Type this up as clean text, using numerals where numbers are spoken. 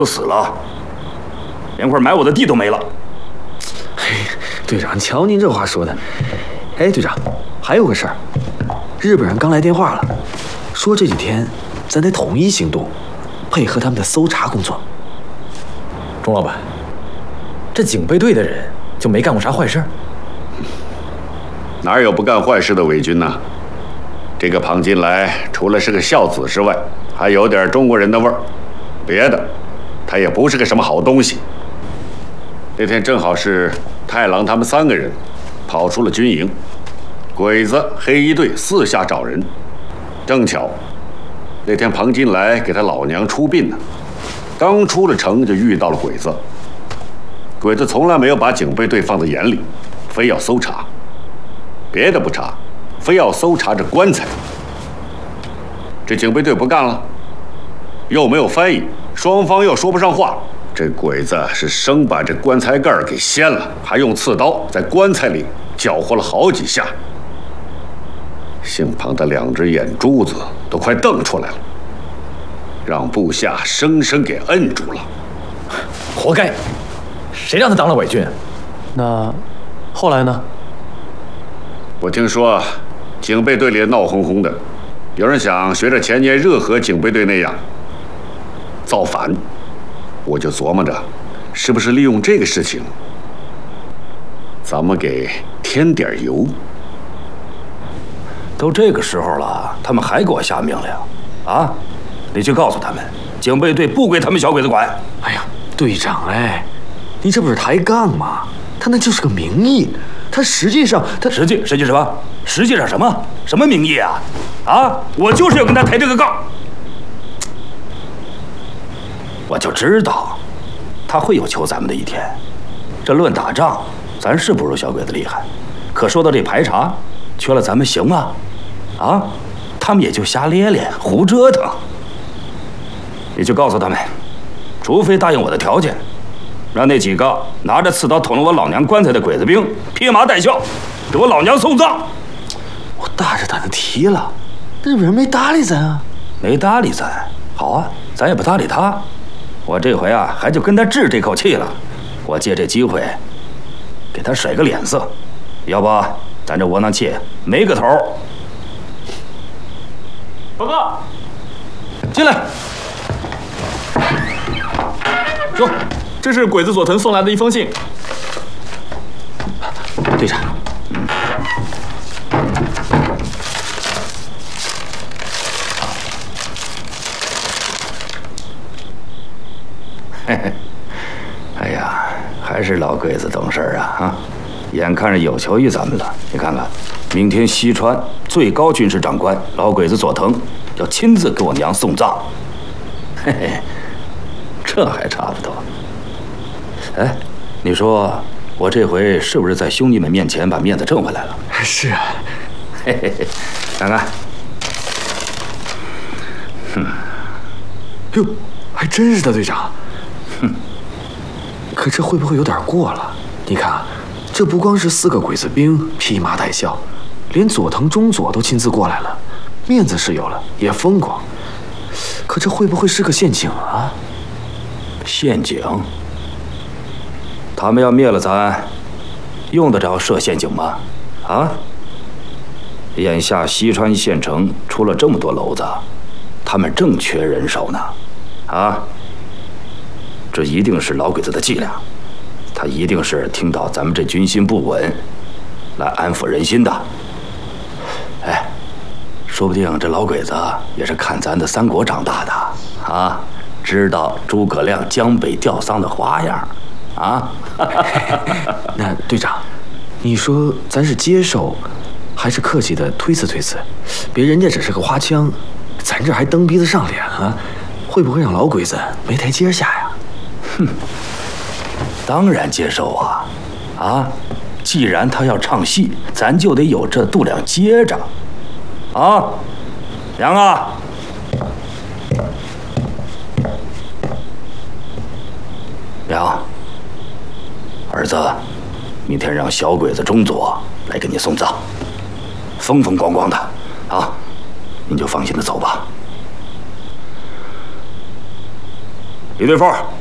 都死了，连块埋我的地都没了。 嘿，队长，瞧您这话说的。哎，队长，还有个事儿，日本人刚来电话了，说这几天咱得统一行动，配合他们的搜查工作。 钟老板，这警备队的人就没干过啥坏事？ 哪有不干坏事的伪军呢？这个庞金来除了是个孝子之外，还有点中国人的味儿，别的他也不是个什么好东西。那天正好是太郎他们3个人跑出了军营，鬼子、黑衣队四下找人，正巧那天庞金来给他老娘出殡呢，刚出了城就遇到了鬼子。鬼子从来没有把警备队放在眼里，非要搜查，别的不查，非要搜查这棺材。这警备队不干了，又没有翻译，双方又说不上话。这鬼子是生把这棺材盖给掀了，还用刺刀在棺材里搅和了好几下。姓庞的2只眼珠子都快瞪出来了，让部下生生给摁住了。 活该！谁让他当了伪军？ 那后来呢？ 我听说警备队里闹哄哄的，有人想学着前年热河警备队那样造反。我就琢磨着，是不是利用这个事情，咱们给添点油。 都这个时候了，他们还给我下命令啊！你去告诉他们，警备队不归他们小鬼子管。 哎呀，队长，哎，你这不是抬杠吗？他那就是个名义，他实际上实际什么？实际上什么？什么名义啊？啊！我就是要跟他抬这个杠。我就知道，他会有求咱们的一天。这论打仗，咱是不如小鬼子厉害，可说到这排查，缺了咱们行吗？啊，他们也就瞎咧咧、胡折腾。你就告诉他们，除非答应我的条件，让那几个拿着刺刀捅了我老娘棺材的鬼子兵披麻戴孝，给我老娘送葬。 我大着胆子提了，日本人没搭理咱啊。 没搭理咱，好啊，咱也不搭理他。我这回啊，还就跟他置这口气了。我借这机会，给他甩个脸色，要不咱这窝囊气没个头。 报告，进来。说，这是鬼子佐藤送来的一封信。 队长， 嘿嘿，哎呀，还是老鬼子懂事啊！眼看着有求于咱们了。你看看，明天西川最高军事长官老鬼子佐藤要亲自给我娘送葬。嘿嘿，这还差不多。哎，你说我这回是不是在兄弟们面前把面子挣回来了？ 是啊， 嘿嘿嘿，看看， 哟，还真是的，队长。可这会不会有点过了？你看啊，这不光是4个鬼子兵披麻戴孝，连佐藤中佐都亲自过来了，面子是有了，也风光。可这会不会是个陷阱啊？ 陷阱？他们要灭了咱，用得着设陷阱吗？啊？眼下西川县城出了这么多篓子，他们正缺人手呢。啊？这一定是老鬼子的伎俩，他一定是听到咱们这军心不稳，来安抚人心的。哎，说不定这老鬼子也是看咱的三国长大的啊，知道诸葛亮江北吊丧的花样啊。 那队长，你说咱是接受，还是客气的推辞推辞？别人家只是个花枪，咱这还蹬鼻子上脸啊，会不会让老鬼子没台阶下呀？ 哼，当然接受啊！啊，既然他要唱戏，咱就得有这度量接着。啊，娘啊！娘，儿子，明天让小鬼子中佐来给你送葬，风风光光的啊！您就放心的走吧。 李对凤，